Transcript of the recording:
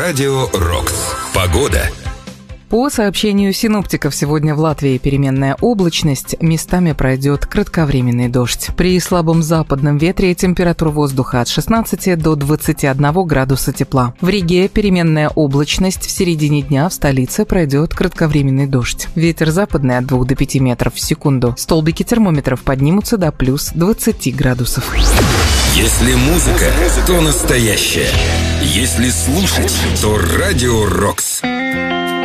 Радио Рокс. Погода. По сообщению синоптиков, сегодня в Латвии переменная облачность, местами пройдет кратковременный дождь. При слабом западном ветре температура воздуха от 16 до 21 градуса тепла. В Риге переменная облачность, в середине дня в столице пройдет кратковременный дождь. Ветер западный от 2 до 5 метров в секунду. Столбики термометров поднимутся до плюс 20 градусов. Если музыка, то настоящая. Если слушать, то Радио Рокс.